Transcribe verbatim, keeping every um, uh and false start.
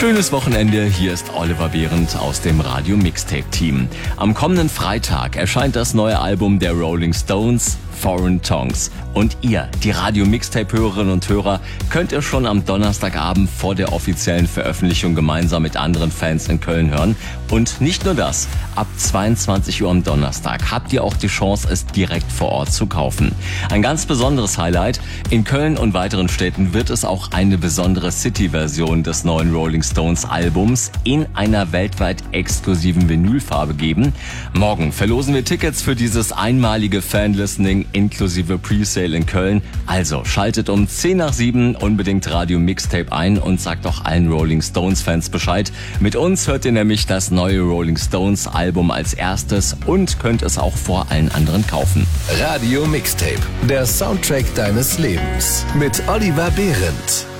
Schönes Wochenende, hier ist Oliver Behrendt aus dem Radio Mixtape Team. Am kommenden Freitag erscheint das neue Album der Rolling Stones, Foreign Tongues. Und ihr, die Radio Mixtape Hörerinnen und Hörer, könnt ihr schon am Donnerstagabend vor der offiziellen Veröffentlichung gemeinsam mit anderen Fans in Köln hören. Und nicht nur das, ab zweiundzwanzig Uhr am Donnerstag habt ihr auch die Chance, es direkt vor Ort zu kaufen. Ein ganz besonderes Highlight, in Köln und weiteren Städten wird es auch eine besondere City-Version des neuen Rolling Stones Albums in einer weltweit exklusiven Vinylfarbe geben. Morgen verlosen wir Tickets für dieses einmalige Fanlistening inklusive Presale in Köln. Also schaltet um zehn nach sieben unbedingt Radio Mixtape ein und sagt auch allen Rolling Stones Fans Bescheid. Mit uns hört ihr nämlich das neue Rolling Stones Album als erstes und könnt es auch vor allen anderen kaufen. Radio Mixtape, der Soundtrack deines Lebens mit Oliver Behrendt.